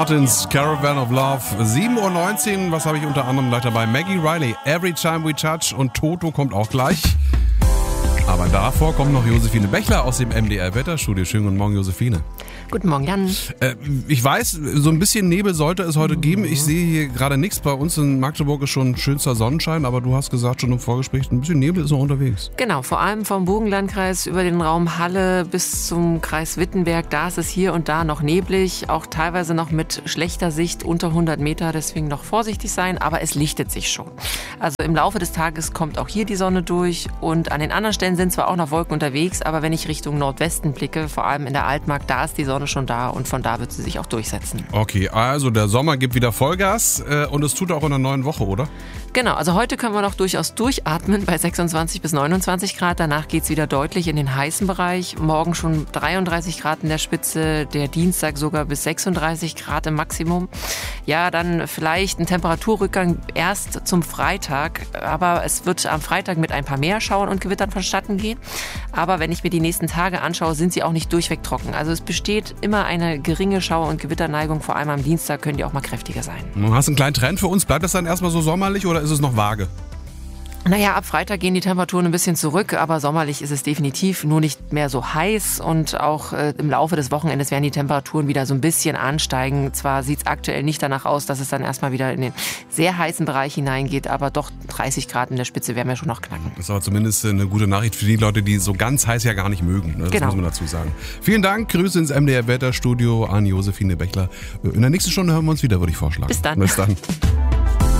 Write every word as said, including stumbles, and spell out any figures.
Martins Caravan of Love, sieben Uhr neunzehn. Was habe ich unter anderem gleich dabei? Maggie Riley, Every Time We Touch, und Toto kommt auch gleich. Aber davor kommt noch Josephine Bechler aus dem M D R-Wetterstudio. Schönen guten Morgen, Josephine. Guten Morgen, Jan. Äh, ich weiß, so ein bisschen Nebel sollte es heute geben. Ich sehe hier gerade nichts. Bei uns in Magdeburg ist schon schönster Sonnenschein, aber du hast gesagt schon im Vorgespräch, ein bisschen Nebel ist noch unterwegs. Genau, vor allem vom Burgenlandkreis über den Raum Halle bis zum Kreis Wittenberg. Da ist es hier und da noch neblig, auch teilweise noch mit schlechter Sicht unter hundert Meter. Deswegen noch vorsichtig sein, aber es lichtet sich schon. Also im Laufe des Tages kommt auch hier die Sonne durch und an den anderen Stellen sind zwar auch noch Wolken unterwegs, aber wenn ich Richtung Nordwesten blicke, vor allem in der Altmark, da ist die Sonne schon da und von da wird sie sich auch durchsetzen. Okay, also der Sommer gibt wieder Vollgas äh, und es tut auch in der neuen Woche, oder? Genau, also heute können wir noch durchaus durchatmen bei sechsundzwanzig bis neunundzwanzig Grad. Danach geht es wieder deutlich in den heißen Bereich. Morgen schon dreiunddreißig Grad in der Spitze, der Dienstag sogar bis sechsunddreißig Grad im Maximum. Ja, dann vielleicht ein Temperaturrückgang erst zum Freitag, aber es wird am Freitag mit ein paar mehr Schauern und Gewittern vonstatten gehen. Aber wenn ich mir die nächsten Tage anschaue, sind sie auch nicht durchweg trocken. Also es besteht immer eine geringe Schauer- und Gewitterneigung, vor allem am Dienstag können die auch mal kräftiger sein. Du hast einen kleinen Trend für uns. Bleibt das dann erstmal so sommerlich oder ist es noch vage? Naja, ab Freitag gehen die Temperaturen ein bisschen zurück, aber sommerlich ist es definitiv, nur nicht mehr so heiß und auch äh, im Laufe des Wochenendes werden die Temperaturen wieder so ein bisschen ansteigen. Zwar sieht es aktuell nicht danach aus, dass es dann erstmal wieder in den sehr heißen Bereich hineingeht, aber doch dreißig Grad in der Spitze werden wir schon noch knacken. Das ist aber zumindest eine gute Nachricht für die Leute, die so ganz heiß ja gar nicht mögen. Das genau. muss man dazu sagen. Vielen Dank, Grüße ins M D R-Wetterstudio an Josephine Bechler. In der nächsten Stunde hören wir uns wieder, würde ich vorschlagen. Bis dann. Bis dann.